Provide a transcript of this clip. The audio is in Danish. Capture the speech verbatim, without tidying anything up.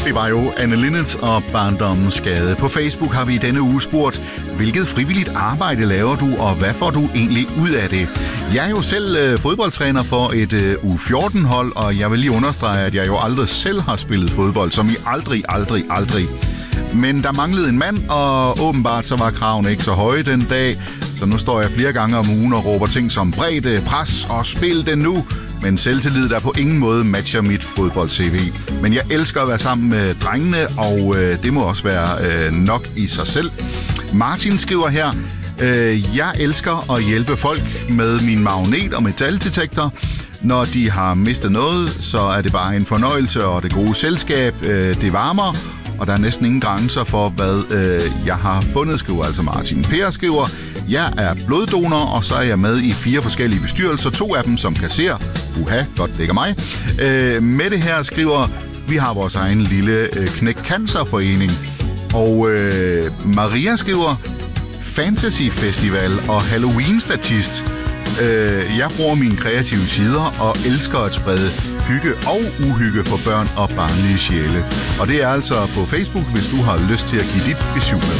Det var jo Anne Linnet og Barndommens Skade. På Facebook har vi i denne uge spurgt, hvilket frivilligt arbejde laver du, og hvad får du egentlig ud af det? Jeg er jo selv øh, fodboldtræner for et øh, U fjorten hold, og jeg vil lige understrege, at jeg jo aldrig selv har spillet fodbold, som i aldrig, aldrig, aldrig. Men der manglede en mand, og åbenbart så var kravene ikke så høje den dag. Så nu står jeg flere gange om ugen og råber ting som bredde, pres og spil det nu. Men selvtillid, der på ingen måde matcher mit fodbold-C V. Men jeg elsker at være sammen med drengene, og øh, det må også være øh, nok i sig selv. Martin skriver her, øh, jeg elsker at hjælpe folk med min magnet- og metaldetektor. Når de har mistet noget, så er det bare en fornøjelse, og det gode selskab, øh, det varmer. Og der er næsten ingen grænser for, hvad øh, jeg har fundet, skriver altså Martin. Per skriver, jeg er bloddonor, og så er jeg med i fire forskellige bestyrelser. To af dem som kasserer. Uha, godt ligger mig. Øh, Mette her skriver, vi har vores egen lille øh, Knæk Cancer-forening. Og øh, Maria skriver, Fantasy Festival og Halloween-statist. Øh, jeg bruger mine kreative sider og elsker at sprede hygge og uhygge for børn og barnlige sjæle. Og det er altså på Facebook, hvis du har lyst til at give dit besøg med.